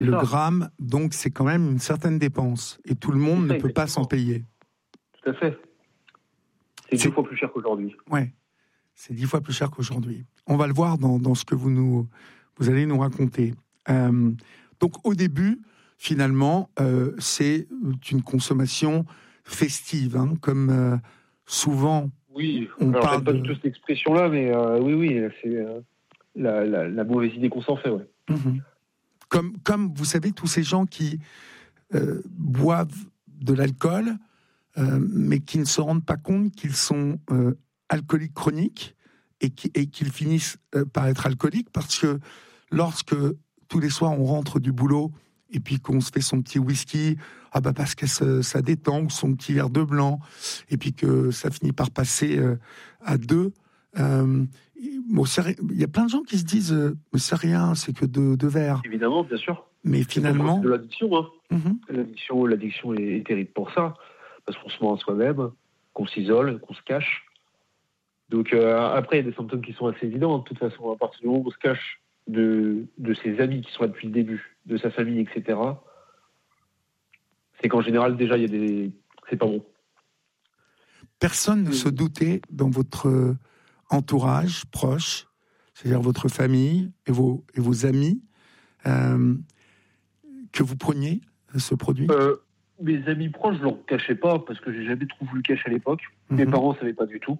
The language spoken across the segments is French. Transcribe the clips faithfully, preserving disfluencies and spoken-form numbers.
le gramme, donc c'est quand même une certaine dépense. Et tout le monde ça, ne peut pas s'en payer. Tout à fait. C'est, c'est dix fois plus cher qu'aujourd'hui. Oui, c'est dix fois plus cher qu'aujourd'hui. On va le voir dans, dans ce que vous, nous, vous allez nous raconter. Euh, donc au début, finalement, euh, c'est une consommation festive, hein, comme euh, souvent oui, on alors parle j'aime pas de... du tout cette expression-là, mais euh, oui, oui, c'est euh, la, la, la mauvaise idée qu'on s'en fait, ouais. Mmh. Comme, comme, vous savez, tous ces gens qui euh, boivent de l'alcool, euh, mais qui ne se rendent pas compte qu'ils sont euh, alcooliques chroniques et, qui, et qu'ils finissent euh, par être alcooliques, parce que lorsque tous les soirs on rentre du boulot et puis qu'on se fait son petit whisky, ah bah parce que ça, ça détend, ou son petit verre de blanc, et puis que ça finit par passer euh, à deux. Euh, bon, il y a plein de gens qui se disent euh, mais c'est rien, c'est que deux, deux verres. Évidemment, bien sûr. Mais finalement, c'est de l'addiction. Hein. Mm-hmm. L'addiction, l'addiction est, est terrible pour ça, parce qu'on se ment à soi-même, qu'on s'isole, qu'on se cache. Donc euh, après, il y a des symptômes qui sont assez évidents. De toute façon, à partir du moment où on se cache de, de ses amis qui sont là depuis le début, de sa famille, et cetera, c'est qu'en général, déjà, il y a des... c'est pas bon. Personne ne se doutait dans votre entourage proche, c'est-à-dire votre famille et vos, et vos amis, euh, que vous preniez ce produit? euh, Mes amis proches, je ne leur cachais pas, parce que j'ai jamais trop voulu cacher à l'époque. Mm-hmm. Mes parents ne savaient pas du tout.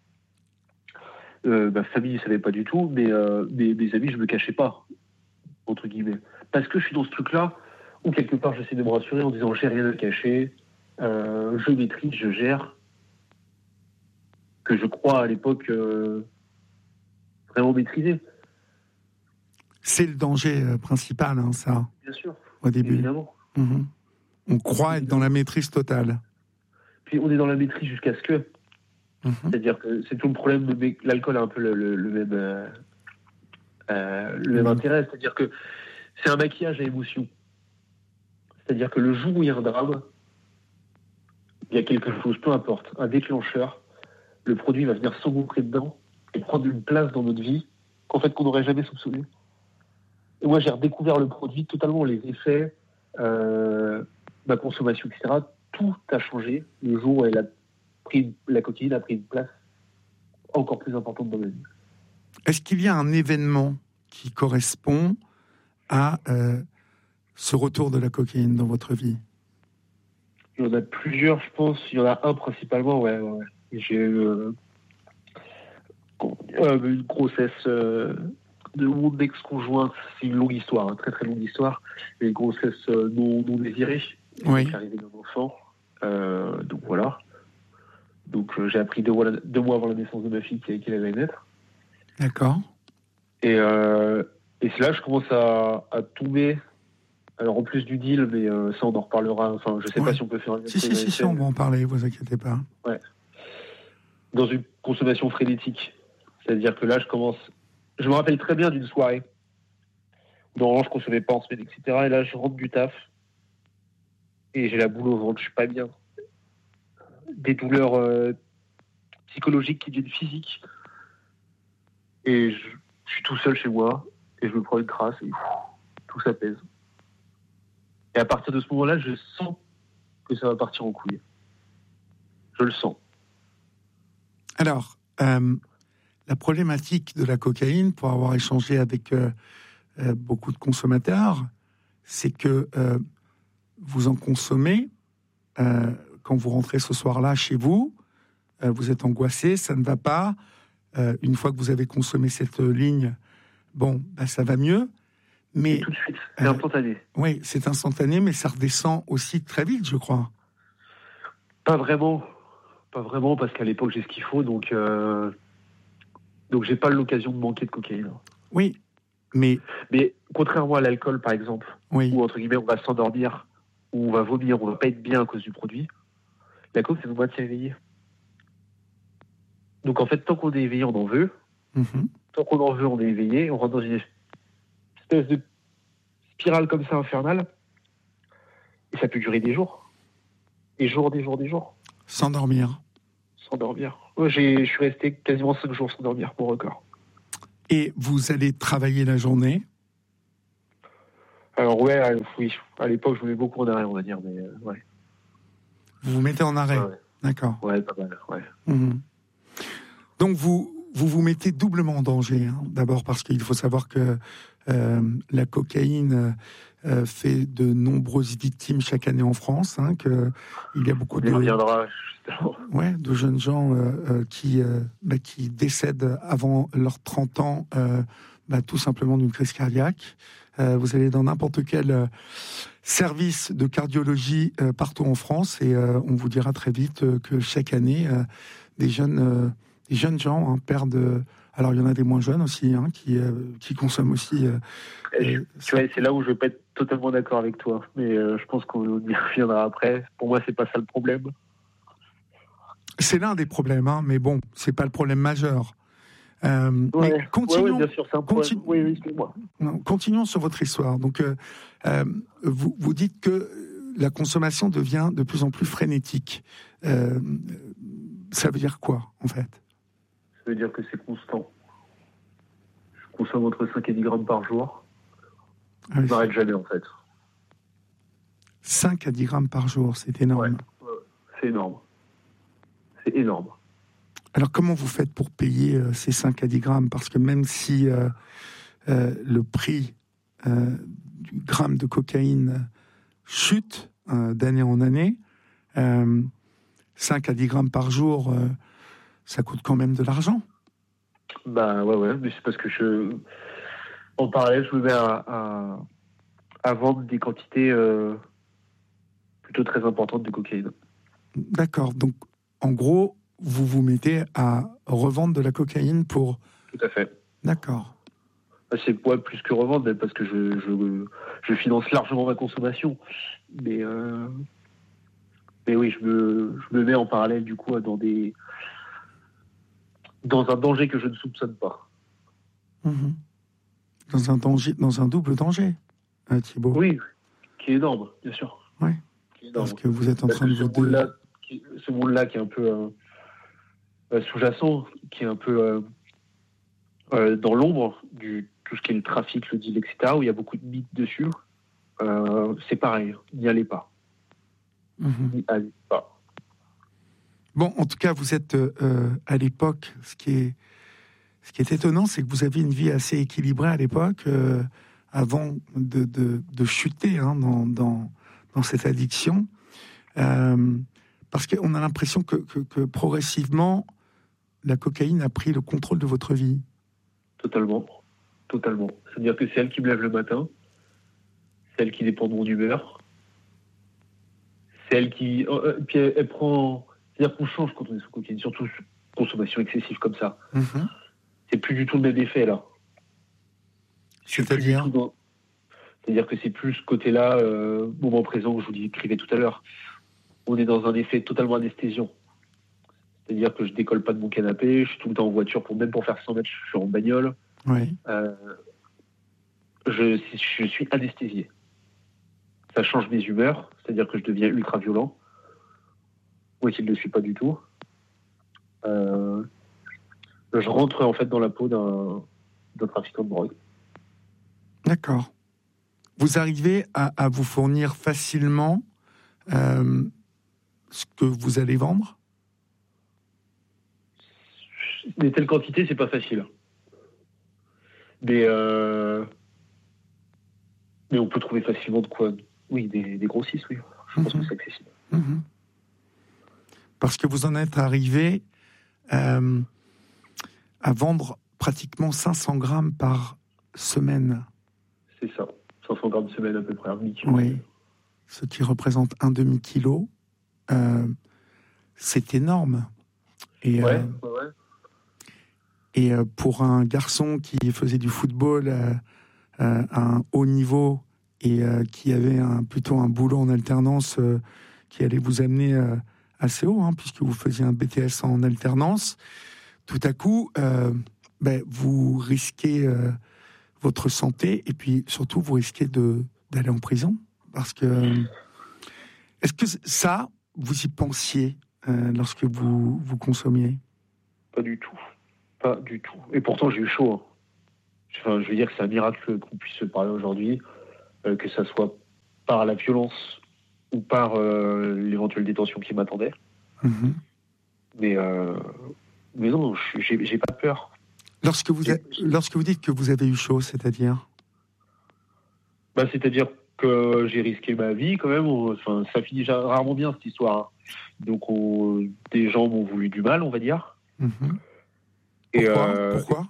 Euh, ma famille ne savait pas du tout, mais euh, mes, mes amis, je ne me cachais pas, entre guillemets. Parce que je suis dans ce truc-là, où quelque part, j'essaie de me rassurer en disant « j'ai rien à cacher, euh, je maîtrise, je gère », que je crois à l'époque euh, vraiment maîtriser. C'est le danger euh, principal, hein, ça. Bien sûr. Au début. Évidemment. Mmh. On croit être dans la maîtrise totale. Puis on est dans la maîtrise jusqu'à ce que. Mmh. C'est-à-dire que c'est tout le problème de l'alcool a un peu le, le, le même, euh, euh, le même mmh. intérêt. C'est-à-dire que c'est un maquillage à émotion. C'est-à-dire que le jour où il y a un drame, il y a quelque chose, peu importe, un déclencheur, le produit va venir s'engouffrer dedans et prendre une place dans notre vie qu'en fait qu'on n'aurait jamais soupçonné. Et moi, j'ai redécouvert le produit, totalement les effets, euh, ma consommation, et cetera. Tout a changé le jour où elle a pris, la cocaïne a pris une place encore plus importante dans ma vie. Est-ce qu'il y a un événement qui correspond à euh, ce retour de la cocaïne dans votre vie? Il y en a plusieurs, je pense. Il y en a un principalement, ouais. ouais. J'ai eu euh, une grossesse... Euh, de mon ex-conjoint, c'est une longue histoire, une hein, très très longue histoire, une grossesse euh, non, non désirée, oui. donc l'arrivée d'un enfant, euh, donc voilà. Donc euh, j'ai appris deux mois, deux mois avant la naissance de ma fille qu'elle, qu'elle allait naître. D'accord. Et, euh, et c'est là que je commence à, à tomber, alors en plus du deal, mais euh, ça on en reparlera, enfin je sais ouais. pas si on peut faire un... Si, si, si, si, on va en parler, vous inquiétez pas. Ouais. Dans une consommation frénétique, c'est-à-dire que là je commence... Je me rappelle très bien d'une soirée où normalement je ne consommais pas en semaine, et cetera. Et là, je rentre du taf et j'ai la boule au ventre, je suis pas bien. Des douleurs euh, psychologiques qui deviennent physiques. Et je, je suis tout seul chez moi et je me prends une crasse et ouf, tout s'apaise. Et à partir de ce moment-là, je sens que ça va partir en couille. Je le sens. Alors... Euh... La problématique de la cocaïne, pour avoir échangé avec euh, euh, beaucoup de consommateurs, c'est que euh, vous en consommez, euh, quand vous rentrez ce soir-là chez vous, euh, vous êtes angoissé, ça ne va pas. Euh, une fois que vous avez consommé cette ligne, bon, bah, ça va mieux. Mais tout de suite, c'est euh, instantané. Oui, c'est instantané, mais ça redescend aussi très vite, je crois. Pas vraiment, pas vraiment, parce qu'à l'époque j'ai ce qu'il faut, donc. Euh... Donc, j'ai pas l'occasion de manquer de cocaïne. Oui, mais... Mais contrairement à l'alcool, par exemple, oui. où, entre guillemets, on va s'endormir, où on va vomir, on va pas être bien à cause du produit, la coke, ça nous maintient éveillé. Donc, en fait, tant qu'on est éveillé, on en veut. Mm-hmm. Tant qu'on en veut, on est éveillé. On rentre dans une espèce de spirale comme ça, infernale. Et ça peut durer des jours. Des jours, des jours, des jours. Sans dormir. Sans dormir. Moi, j'ai, je suis resté quasiment cinq jours sans dormir, mon record. Et vous allez travailler la journée ? Alors ouais, euh, oui, à l'époque je me mets beaucoup en arrêt, on va dire, mais euh, ouais. Vous vous mettez en arrêt, Ouais, ouais. D'accord. Ouais, pas mal, ouais. Mmh. Donc vous, vous vous mettez doublement en danger. Hein. D'abord parce qu'il faut savoir que euh, la cocaïne euh, fait de nombreuses victimes chaque année en France. Hein, que il y a beaucoup On y de, reviendra justement. ouais, de jeunes gens euh, euh, qui, euh, bah, qui décèdent avant leurs trente ans, euh, bah, tout simplement d'une crise cardiaque. Euh, vous allez dans n'importe quel euh, service de cardiologie euh, partout en France et euh, on vous dira très vite euh, que chaque année, euh, des jeunes... Euh, Les jeunes gens hein, perdent. Euh, alors, il y en a des moins jeunes aussi hein, qui, euh, qui consomment aussi. Euh, Je, euh, tu vois, c'est là où je vais pas être totalement d'accord avec toi, mais euh, je pense qu'on y reviendra après. Pour moi, c'est pas ça le problème. C'est l'un des problèmes, hein, mais bon, c'est pas le problème majeur. Euh, Ouais, mais continuons, ouais, ouais, bien sûr, c'est un problème. continu- Oui, oui, excuse-moi. non, continuons sur votre histoire. Donc, euh, euh, vous, vous dites que la consommation devient de plus en plus frénétique. Euh, ça veut dire quoi, en fait? Ça veut dire que c'est constant. Je consomme entre cinq et dix grammes par jour. Ah oui, Je m'arrête jamais, en fait. cinq à dix grammes par jour, c'est énorme. Ouais, ouais, c'est énorme. C'est énorme. Alors, comment vous faites pour payer euh, ces cinq à dix grammes? Parce que même si euh, euh, le prix euh, du gramme de cocaïne chute euh, d'année en année, euh, cinq à dix grammes par jour, euh, ça coûte quand même de l'argent. Bah ouais, ouais, mais c'est parce que je. En parallèle, je me mets à, à, à vendre des quantités euh, plutôt très importantes de cocaïne. D'accord. Donc, en gros, vous vous mettez à revendre de la cocaïne pour... Tout à fait. D'accord. C'est ouais, plus que revendre, mais parce que je, je, je finance largement ma consommation. Mais, euh, mais oui, je me, je me mets en parallèle du coup dans, des, dans un danger que je ne soupçonne pas. Mmh. Dans un danger, dans un double danger, euh, Thibault. Oui, qui est énorme, bien sûr. Oui. Qui est énorme. Parce que vous êtes en Parce train que de ce vous... dé- monde-là, qui, ce monde-là qui est un peu euh, euh, sous-jacent, qui est un peu euh, euh, dans l'ombre du tout ce qui est le trafic, le deal, et cetera, où il y a beaucoup de mythes dessus, euh, c'est pareil, n'y allez pas. Mmh. N'y allez pas. Bon, en tout cas, vous êtes euh, à l'époque, ce qui est, ce qui est étonnant, c'est que vous avez une vie assez équilibrée à l'époque, euh, avant de, de, de chuter hein, dans, dans, dans cette addiction. Euh, parce qu'on a l'impression que, que, que progressivement, la cocaïne a pris le contrôle de votre vie. Totalement. Totalement. C'est-à-dire que c'est elle qui me lève le matin, c'est elle qui dépend de mon humeur, c'est elle qui. Euh, puis elle, elle prend. C'est-à-dire qu'on change quand on est sous cocaïne, surtout sous consommation excessive comme ça. Mmh. C'est plus du tout le même effet là. Je suis plus du C'est-à-dire tout dans- C'est-à-dire que c'est plus ce côté-là, euh, moment présent que je vous décrivais tout à l'heure. On est dans un effet totalement anesthésiant. C'est-à-dire que je décolle pas de mon canapé, je suis tout le temps en voiture, pour même pour faire cent mètres, je suis en bagnole. Oui. Euh, je, je suis anesthésié. Ça change mes humeurs, c'est-à-dire que je deviens ultra violent. Moi qui ne le suis pas du tout. Euh, je rentre en fait dans la peau d'un, d'un trafiquant de drogue. D'accord. Vous arrivez à, à vous fournir facilement euh, ce que vous allez vendre? Des telles quantités, c'est pas facile. Mais, euh, mais on peut trouver facilement de quoi. Oui, des, des grossistes, oui. Je pense Mmh. que c'est accessible. Mmh. Parce que vous en êtes arrivé euh, à vendre pratiquement cinq cents grammes par semaine. C'est ça. cinq cents grammes semaine à peu près, un demi-kilo. Oui. Ce qui représente un demi-kilo. Euh, c'est énorme. Et, Ouais, euh, ouais, ouais. et euh, pour un garçon qui faisait du football euh, euh, à un haut niveau et euh, qui avait un, plutôt un boulot en alternance euh, qui allait vous amener euh, assez haut, hein, puisque vous faisiez un B T S en alternance, tout à coup, euh, ben, vous risquez euh, votre santé et puis surtout vous risquez de, d'aller en prison. Parce que, est-ce que ça, vous y pensiez euh, lorsque vous, vous consommiez? Pas du tout. Pas du tout. Et pourtant, j'ai eu chaud. Hein. Enfin, je veux dire que c'est un miracle qu'on puisse se parler aujourd'hui. euh, que ça soit par la violence ou par euh, l'éventuelle détention qui m'attendait. Mmh. Mais, euh, mais non, j'ai, j'ai pas peur. Lorsque vous, a, lorsque vous dites que vous avez eu chaud, c'est-à-dire bah, C'est-à-dire que j'ai risqué ma vie quand même. Enfin, ça finit rarement bien cette histoire. Donc on, des gens m'ont voulu du mal, on va dire. Mmh. Et Pourquoi, euh, Pourquoi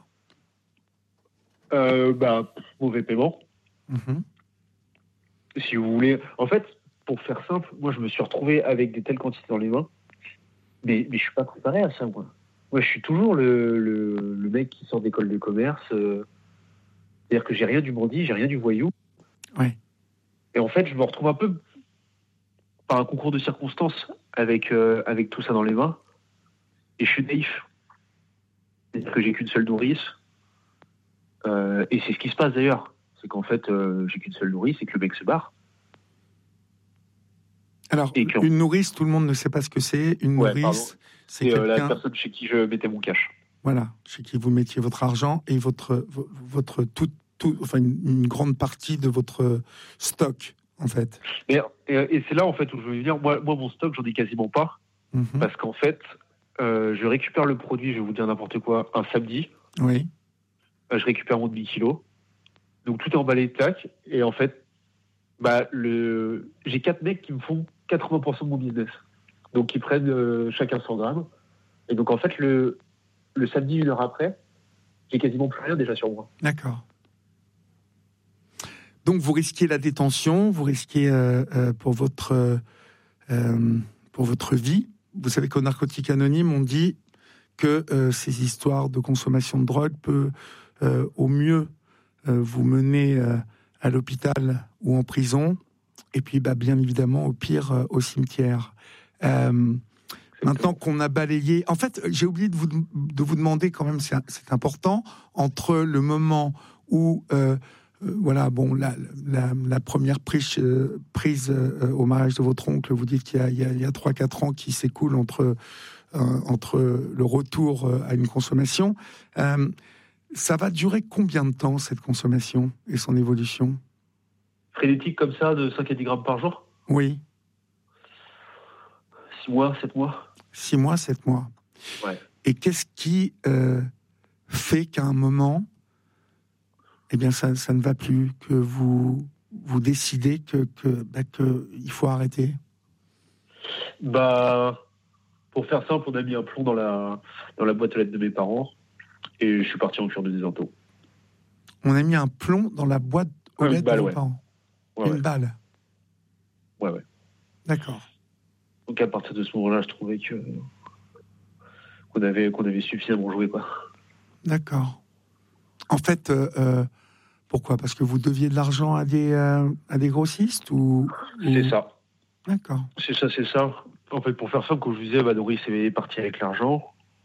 euh, bah, mauvais paiement. Mmh. Si vous voulez. En fait, pour faire simple, moi je me suis retrouvé avec des telles quantités dans les mains. Mais, mais je suis pas préparé à ça, moi. Moi, je suis toujours le, le, le mec qui sort d'école de commerce. Euh, c'est-à-dire que j'ai rien du bandit, j'ai rien du voyou. Ouais. Et en fait, je me retrouve un peu par un concours de circonstances avec, euh, avec tout ça dans les mains. Et je suis naïf. C'est-à-dire que j'ai qu'une seule nourrice. Euh, et c'est ce qui se passe d'ailleurs. C'est qu'en fait, euh, j'ai qu'une seule nourrice et que le mec se barre. Alors, et que... une nourrice, tout le monde ne sait pas ce que c'est. Une ouais, nourrice, pardon. c'est, c'est quelqu'un... euh, la personne chez qui je mettais mon cash. Voilà, chez qui vous mettiez votre argent et votre, votre tout, tout, enfin une, une grande partie de votre stock, en fait. Et, et, et c'est là, en fait, où je veux venir. Moi, moi mon stock, j'en ai quasiment pas. Mm-hmm. Parce qu'en fait, euh, je récupère le produit, je vais vous dire n'importe quoi, un samedi. Oui. Euh, je récupère mon demi-kilo. Donc, tout est emballé, tac. Et en fait, bah, le... j'ai quatre mecs qui me font quatre-vingts pour cent de mon business. Donc, ils prennent euh, chacun cent grammes. Et donc, en fait, le, le samedi, une heure après, j'ai quasiment plus rien déjà sur moi. D'accord. Donc, vous risquez la détention, vous risquez euh, euh, pour, votre, euh, pour votre vie. Vous savez qu'au Narcotiques Anonymes, on dit que euh, ces histoires de consommation de drogue peut euh, au mieux euh, vous mener euh, à l'hôpital ou en prison, et puis bah, bien évidemment au pire euh, au cimetière. Euh, maintenant qu'on a balayé, en fait, j'ai oublié de vous, de vous demander quand même, c'est, c'est important, entre le moment où euh, euh, voilà, bon, la, la, la première prise, euh, prise euh, au mariage de votre oncle, vous dites qu'il y a, il y a, il y a trois quatre ans qui s'écoulent entre euh, entre le retour à une consommation. Euh, ça va durer combien de temps, cette consommation et son évolution ? Frénétique comme ça, de cinq à dix grammes par jour ? Oui. six mois, sept mois ? six mois, sept mois. Ouais. Et qu'est-ce qui euh, fait qu'à un moment, eh bien, ça, ça ne va plus, que vous, vous décidez que, que, bah, que il faut arrêter ? Bah, pour faire simple, on a mis un plomb dans la, dans la boîte aux lettres de mes parents et je suis parti en cure de désinto. On a mis un plomb dans la boîte aux ouais, lettres balle, de vos ouais. parents. Ouais, Une ouais. balle. Ouais, ouais. D'accord. Donc à partir de ce moment-là, je trouvais que qu'on avait qu'on avait suffisamment joué, quoi. D'accord. En fait, euh, euh, pourquoi ? Parce que vous deviez de l'argent à des euh, à des grossistes ou, ou... C'est ça. D'accord. C'est ça, c'est ça. En fait, pour faire simple, comme je vous disais, bah, Doris est parti avec l'argent.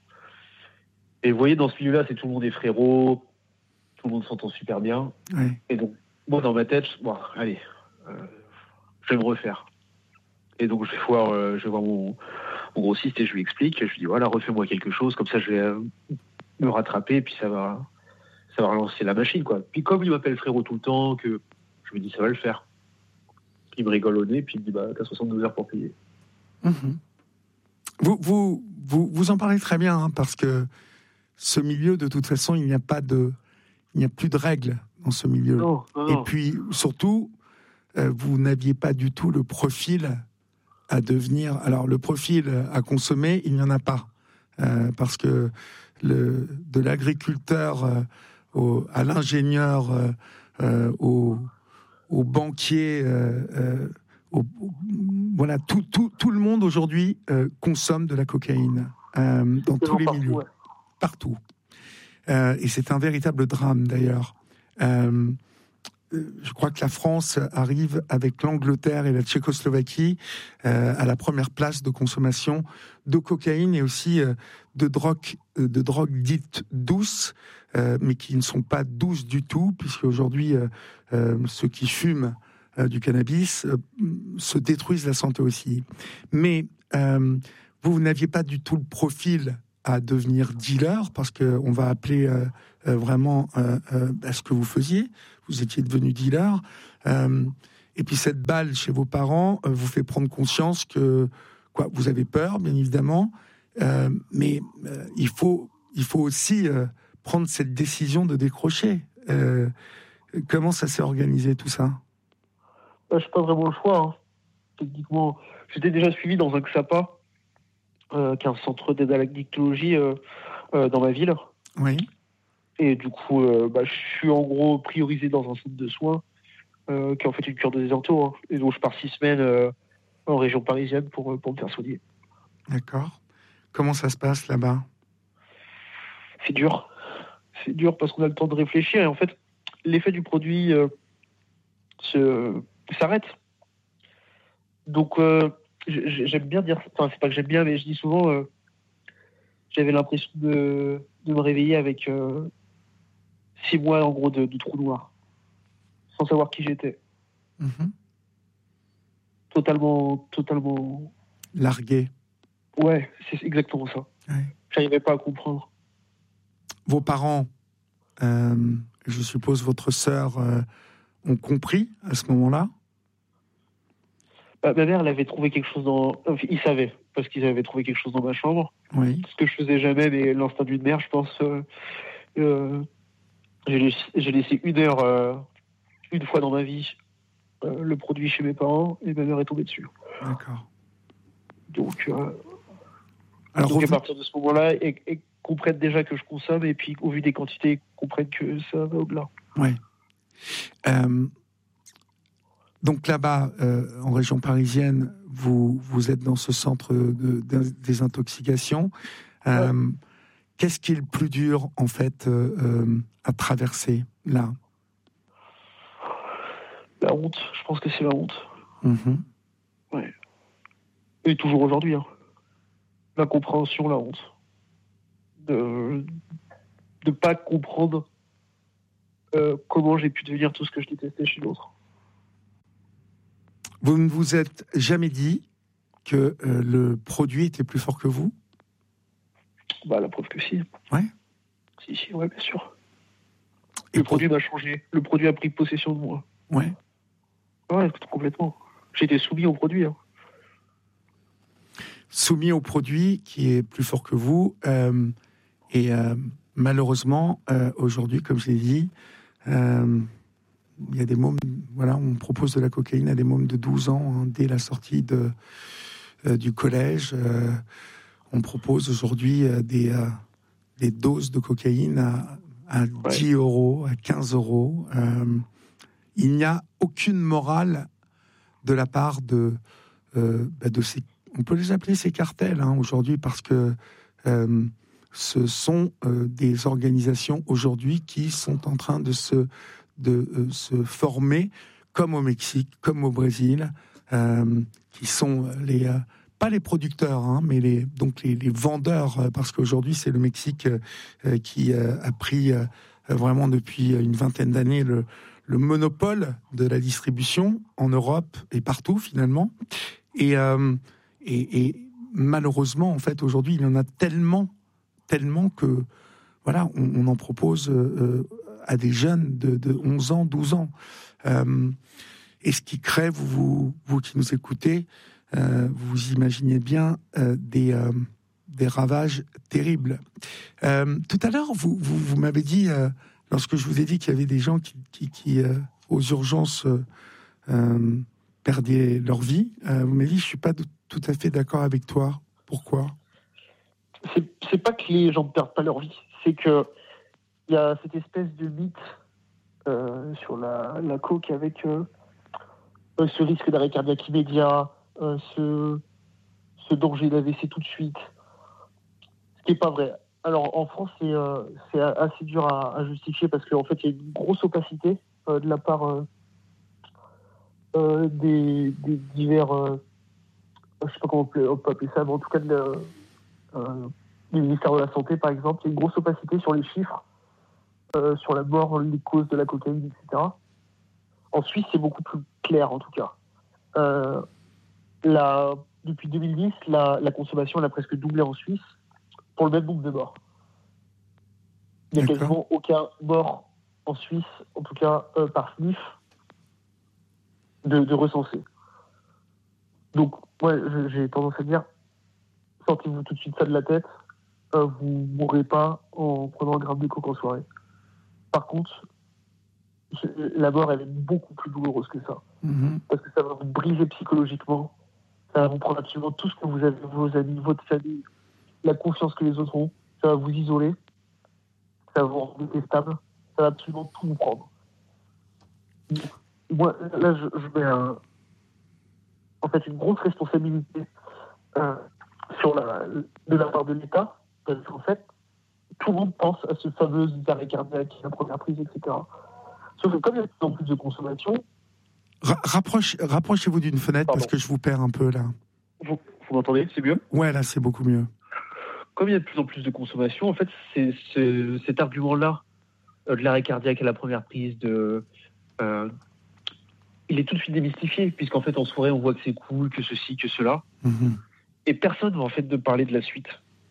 Et vous voyez, dans ce milieu-là, c'est tout le monde est frérot, tout le monde s'entend super bien. Ouais. Et donc, moi, dans ma tête, bon, allez, euh, je vais me refaire. Et donc, je vais voir, euh, je vais voir mon, mon grossiste et je lui explique. Je lui dis, voilà, refais-moi quelque chose, comme ça, je vais euh, me rattraper, et puis ça va, ça va relancer la machine, quoi. Puis comme il m'appelle frérot tout le temps, que je me dis, ça va le faire. Il me rigole au nez, puis il me dit, bah, t'as soixante-douze heures pour payer. Mmh. Vous, vous, vous, vous en parlez très bien, hein, parce que ce milieu, de toute façon, il n'y a pas de, il n'y a plus de règles dans ce milieu. Non, non, et non. puis, surtout, euh, vous n'aviez pas du tout le profil à devenir. Alors, le profil à consommer, il n'y en a pas, euh, parce que le, de l'agriculteur euh, au, à l'ingénieur, euh, euh, au, au banquier. Euh, euh, Au, au, voilà, tout, tout, tout le monde aujourd'hui euh, consomme de la cocaïne euh, dans tous les partout, milieux, ouais. partout. Euh, et c'est un véritable drame d'ailleurs. Euh, je crois que la France arrive avec l'Angleterre et la Tchécoslovaquie euh, à la première place de consommation de cocaïne et aussi euh, de drogues de drogue dites douces, euh, mais qui ne sont pas douces du tout, puisque aujourd'hui euh, euh, ceux qui fument du cannabis, euh, se détruisent la santé aussi. Mais euh, vous, vous n'aviez pas du tout le profil à devenir dealer, parce qu'on va appeler euh, euh, vraiment euh, euh, à ce que vous faisiez. vous étiez devenu dealer. Euh, et puis cette balle chez vos parents euh, vous fait prendre conscience que quoi, vous avez peur, bien évidemment, euh, mais euh, il faut, il faut aussi euh, prendre cette décision de décrocher. Euh, comment ça s'est organisé tout ça? Bah, je n'ai pas vraiment le choix. Hein. Techniquement, j'étais déjà suivi dans un X A P A, euh, qui est un centre d'aide à la dictologie euh, euh, dans ma ville. Oui. Et du coup, euh, bah, je suis en gros priorisé dans un centre de soins, euh, qui est en fait une cure de désinto. Hein. Et donc, je pars six semaines euh, en région parisienne pour, pour me faire soigner. D'accord. Comment ça se passe là-bas? C'est dur. C'est dur parce qu'on a le temps de réfléchir. Et en fait, l'effet du produit euh, se, s'arrête. Donc, euh, j'aime bien dire... Enfin, c'est pas que j'aime bien, mais je dis souvent... Euh, j'avais l'impression de, de me réveiller avec euh, six mois, en gros, de, de trou noir. Sans savoir qui j'étais. Mmh. Totalement... Totalement... Largué. Ouais, c'est exactement ça. Ouais. J'arrivais pas à comprendre. Vos parents, euh, je suppose votre sœur, euh, ont compris à ce moment-là? Bah, ma mère, elle avait trouvé quelque chose dans... Enfin, ils savaient, parce qu'ils avaient trouvé quelque chose dans ma chambre. Oui. Ce que je faisais jamais, mais l'instinct d'une mère, je pense... Euh, euh, j'ai, laissé, j'ai laissé une heure, euh, une fois dans ma vie, euh, le produit chez mes parents, et ma mère est tombée dessus. D'accord. Donc, euh, Alors, donc rev... à partir de ce moment-là, et, et comprennent déjà que je consomme, et puis au vu des quantités, comprennent que ça va au-delà. Oui. Euh, donc là-bas, euh, en région parisienne, vous, vous êtes dans ce centre de, de désintoxication. Euh, ouais. Qu'est-ce qui est le plus dur, en fait, euh, euh, à traverser, là? La honte. Je pense que c'est la honte. Mmh. Ouais. Et toujours aujourd'hui, hein. L'incompréhension, la honte. De ne pas comprendre euh, comment j'ai pu devenir tout ce que je détestais chez l'autre. Vous ne vous êtes jamais dit que euh, le produit était plus fort que vous? Bah, la preuve que si. Ouais. Si, si, ouais, bien sûr. Et le pour... produit m'a changé. Le produit a pris possession de moi. Ouais. Ouais, complètement. J'étais soumis au produit. Hein. Soumis au produit qui est plus fort que vous. Euh, et euh, malheureusement, euh, aujourd'hui, comme je l'ai dit, euh, il y a des mômes, voilà, on propose de la cocaïne à des mômes de douze ans, hein, dès la sortie de, euh, du collège. Euh, on propose aujourd'hui euh, des, euh, des doses de cocaïne à, à ouais. dix euros, à quinze euros. Euh, il n'y a aucune morale de la part de, euh, bah de ces, on peut les appeler ces cartels, hein, aujourd'hui, parce que euh, ce sont euh, des organisations aujourd'hui qui sont en train de se de euh, se former, comme au Mexique, comme au Brésil, euh, qui sont les euh, pas les producteurs, hein, mais les donc les, les vendeurs, euh, parce qu'aujourd'hui c'est le Mexique euh, qui euh, a pris euh, vraiment depuis une vingtaine d'années le, le monopole de la distribution en Europe et partout finalement. Et, euh, et, et malheureusement, en fait, aujourd'hui, il y en a tellement, tellement que voilà, on, on en propose euh, à des jeunes de, de onze ans, douze ans. Euh, et ce qui crée, vous, vous, vous qui nous écoutez, euh, vous imaginez bien euh, des, euh, des ravages terribles. Euh, tout à l'heure, vous, vous, vous m'avez dit, euh, lorsque je vous ai dit qu'il y avait des gens qui, qui, qui euh, aux urgences, euh, euh, perdaient leur vie, euh, vous m'avez dit, je ne suis pas de, tout à fait d'accord avec toi. Pourquoi ? C'est, c'est pas que les gens ne perdent pas leur vie, c'est que il y a cette espèce de mythe euh, sur la, la coke avec euh, ce risque d'arrêt cardiaque immédiat, euh, ce, ce danger d'A V C tout de suite, ce qui n'est pas vrai. Alors en France, c'est, euh, c'est assez dur à, à justifier parce qu'en fait, il y a une grosse opacité euh, de la part euh, euh, des, des divers, euh, je ne sais pas comment on peut appeler ça, mais en tout cas de la, euh, du ministère de la Santé, par exemple. Il y a une grosse opacité sur les chiffres, euh, sur la mort, les causes de la cocaïne, et cetera. En Suisse, c'est beaucoup plus clair, en tout cas. Euh, la, depuis deux mille dix, la, la consommation elle a presque doublé en Suisse pour le même nombre de morts. Il n'y a D'accord. quasiment aucun mort en Suisse, en tout cas euh, par sniff, de, de recenser. Donc, ouais, j'ai tendance à dire, sortez-vous tout de suite ça de la tête, euh, vous ne mourrez pas en prenant un gramme de coke en soirée. Par contre, la mort, elle est beaucoup plus douloureuse que ça. Mmh. Parce que ça va vous briser psychologiquement, ça va vous prendre absolument tout ce que vous avez, vos amis, votre famille, la confiance que les autres ont, ça va vous isoler, ça va vous rendre détestable, ça va absolument tout vous prendre. Moi, là, je, je mets un, en fait une grosse responsabilité euh, sur la, de la part de l'État, parce qu'en fait, tout le monde pense à ce fameux arrêt cardiaque, la première prise, et cetera. Sauf que comme il y a de plus en plus de consommation... Ra- rapproche, rapprochez-vous d'une fenêtre. Pardon. Parce que je vous perds un peu là. Vous, vous m'entendez? C'est mieux? Ouais, là c'est beaucoup mieux. Comme il y a de plus en plus de consommation, en fait, c'est, c'est cet argument-là euh, de l'arrêt cardiaque à la première prise, de, euh, il est tout de suite démystifié, puisqu'en fait en soirée on voit que c'est cool, que ceci, que cela, mmh. Et personne va en fait de parler de la suite,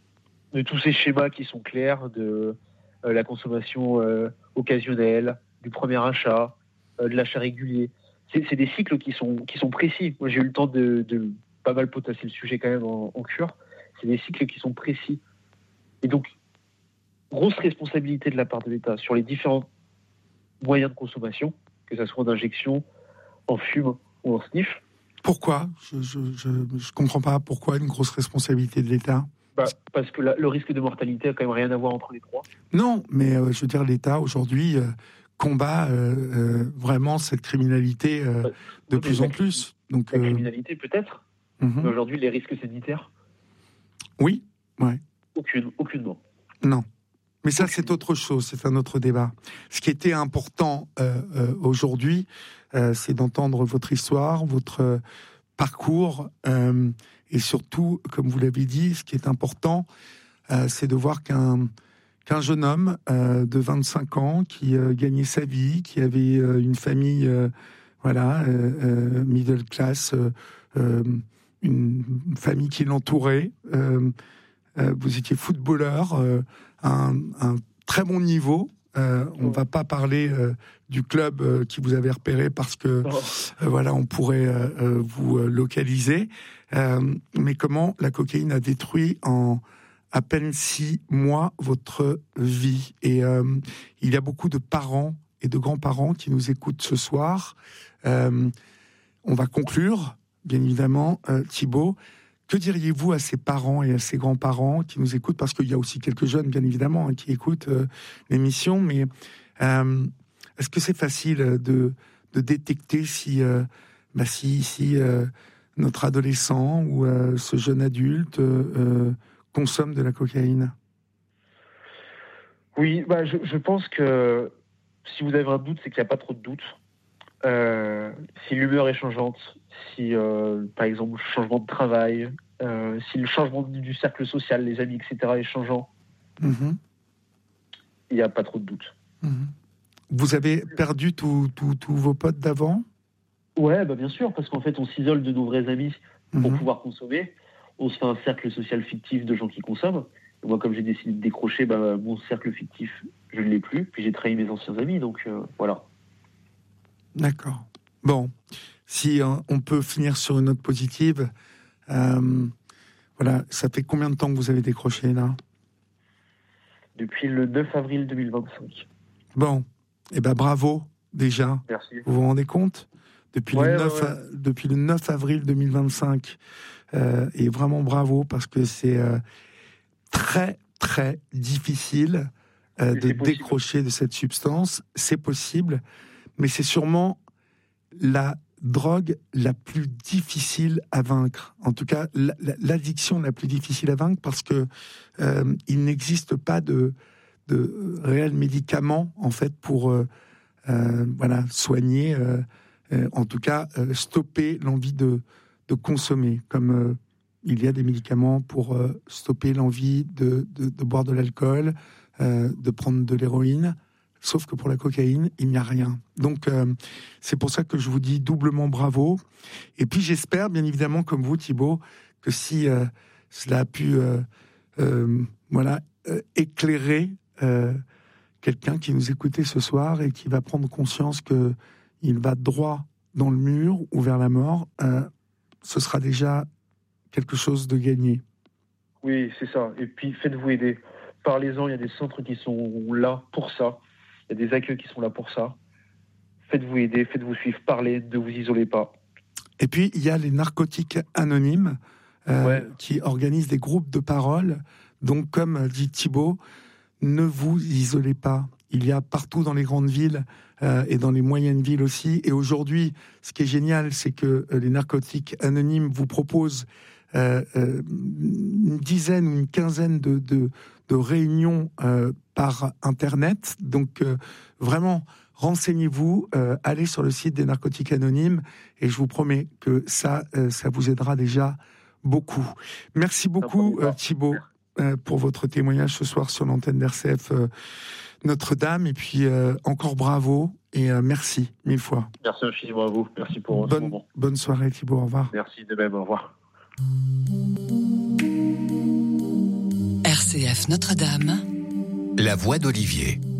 de tous ces schémas qui sont clairs, de euh, la consommation euh, occasionnelle, du premier achat, euh, de l'achat régulier. C'est, c'est des cycles qui sont, qui sont précis. Moi, j'ai eu le temps de, de pas mal potasser le sujet quand même en, en cure. C'est des cycles qui sont précis. Et donc, grosse responsabilité de la part de l'État sur les différents moyens de consommation, que ce soit en injection, en fume ou en sniff. Pourquoi ? Je ne comprends pas pourquoi une grosse responsabilité de l'État. Bah, parce que la, le risque de mortalité a quand même rien à voir entre les trois. Non, mais euh, je veux dire, l'État aujourd'hui euh, combat euh, euh, vraiment cette criminalité euh, bah, de oui, plus en plus. Donc, la euh... criminalité peut-être, mm-hmm. Mais aujourd'hui les risques sanitaires. Oui, ouais. Aucune, aucunement. Non. Mais ça, c'est autre chose, c'est un autre débat. Ce qui était important euh, euh, aujourd'hui, euh, c'est d'entendre votre histoire, votre euh, parcours, euh, et surtout, comme vous l'avez dit, ce qui est important, euh, c'est de voir qu'un, qu'un jeune homme euh, de vingt-cinq ans qui euh, gagnait sa vie, qui avait euh, une famille, euh, voilà, euh, euh, middle class, euh, euh, une famille qui l'entourait. Euh, euh, vous étiez footballeur, euh, un, un très bon niveau. Euh, on ne va pas parler euh, du club euh, qui vous avait repéré parce que euh, voilà, on pourrait euh, vous euh, localiser. Euh, mais comment la cocaïne a détruit en à peine six mois votre vie. Et euh, il y a beaucoup de parents et de grands-parents qui nous écoutent ce soir. Euh, on va conclure, bien évidemment, euh, Thibaut. Que diriez-vous à ces parents et à ces grands-parents qui nous écoutent, parce qu'il y a aussi quelques jeunes, bien évidemment, hein, qui écoutent euh, l'émission, mais euh, est-ce que c'est facile de, de détecter si, euh, bah si, si euh, notre adolescent ou euh, ce jeune adulte euh, consomme de la cocaïne ? Oui, bah, je, je pense que si vous avez un doute, c'est qu'il n'y a pas trop de doute. Euh, si l'humeur est changeante, si euh, par exemple le changement de travail, euh, si le changement du cercle social, les amis, et cetera est changeant, mmh. Il n'y a pas trop de doute. Mmh. Vous avez perdu tous vos potes d'avant ? Ouais, bah bien sûr, parce qu'en fait on s'isole de nos vrais amis pour mmh. pouvoir consommer. On se fait un cercle social fictif de gens qui consomment. Et moi, comme j'ai décidé de décrocher, bah, mon cercle fictif, je ne l'ai plus. Puis j'ai trahi mes anciens amis, donc euh, voilà. D'accord. Bon, si euh, on peut finir sur une note positive, euh, voilà, ça fait combien de temps que vous avez décroché là ? Depuis le neuf avril deux mille vingt-cinq. Bon, eh ben bravo déjà. Merci. Vous vous rendez compte ? Depuis, ouais, le neuf, ouais, ouais. depuis le neuf avril deux mille vingt-cinq, euh, et vraiment bravo parce que c'est euh, très très difficile euh, de décrocher de cette substance. C'est possible. Mais c'est sûrement la drogue la plus difficile à vaincre. En tout cas, l'addiction la plus difficile à vaincre parce que euh, il n'existe pas de, de réels médicaments en fait pour euh, euh, voilà soigner, euh, euh, en tout cas euh, stopper l'envie de, de consommer. Comme euh, il y a des médicaments pour euh, stopper l'envie de, de, de boire de l'alcool, euh, de prendre de l'héroïne. Sauf que pour la cocaïne, il n'y a rien. Donc, euh, c'est pour ça que je vous dis doublement bravo. Et puis, j'espère, bien évidemment, comme vous, Thibaut, que si euh, cela a pu euh, euh, voilà, euh, éclairer euh, quelqu'un qui nous écoutait ce soir et qui va prendre conscience qu'il va droit dans le mur ou vers la mort, euh, ce sera déjà quelque chose de gagné. Oui, c'est ça. Et puis, faites-vous aider. Parlez-en, il y a des centres qui sont là pour ça. Il y a des accueils qui sont là pour ça. Faites-vous aider, faites-vous suivre, parlez, ne vous isolez pas. Et puis, il y a les narcotiques anonymes euh, ouais. qui organisent des groupes de parole. Donc, comme dit Thibaut, ne vous isolez pas. Il y a partout dans les grandes villes euh, et dans les moyennes villes aussi. Et aujourd'hui, ce qui est génial, c'est que euh, les narcotiques anonymes vous proposent euh, euh, une dizaine ou une quinzaine de, de, de réunions euh, par Internet. Donc, euh, vraiment, renseignez-vous, euh, allez sur le site des narcotiques anonymes et je vous promets que ça, euh, ça vous aidera déjà beaucoup. Merci beaucoup, euh, Thibaut, euh, pour votre témoignage ce soir sur l'antenne d'R C F euh, Notre-Dame. Et puis, euh, encore bravo et euh, merci mille fois. Merci infiniment à vous. Merci pour bonne, ce moment. Bonne soirée, Thibaut. Au revoir. Merci de même. Au revoir. R C F Notre-Dame. La voix d'Olivier.